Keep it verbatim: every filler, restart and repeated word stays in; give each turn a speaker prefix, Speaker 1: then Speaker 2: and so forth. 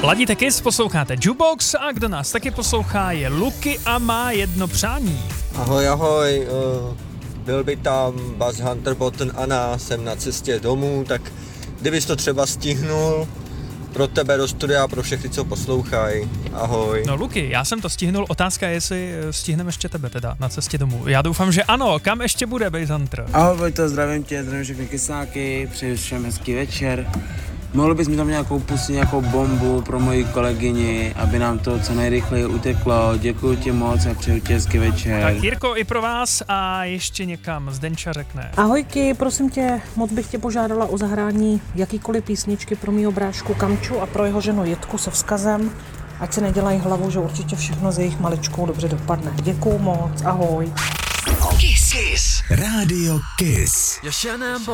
Speaker 1: Ladíte Kiss, posloucháte Jukebox a kdo nás taky poslouchá je Luky a má jedno přání.
Speaker 2: Ahoj, ahoj, uh, byl by tam Buzz Hunter, Button Anna, jsem na cestě domů, tak kdybys to třeba stihnul, pro tebe do studia, pro všechny, co poslouchají. Ahoj.
Speaker 1: No Luky, já jsem to stihnul, otázka je, jestli stihneme ještě tebe teda na cestě domů. Já doufám, že ano, kam ještě bude Buzz Hunter?
Speaker 3: Ahoj Vojto, zdravím tě, zdravím všechny kysáky, přeji všem hezký večer. Mohl bys mi tam nějakou pustit, nějakou bombu pro moji kolegyni, aby nám to co nejrychleji uteklo. Děkuji ti moc a přeju ti hezký večer.
Speaker 1: Tak Jirko, i pro vás a ještě někam Zdenča řekne.
Speaker 4: Ahojky, prosím tě, moc bych tě požádala o zahrání jakýkoliv písničky pro mýho brášku Kamču a pro jeho ženu Jitku se vzkazem, ať se nedělají hlavu, že určitě všechno s jejich maličkou dobře dopadne. Děkuju moc, ahoj.
Speaker 5: Kiss. Kiss. Rádio Kiss.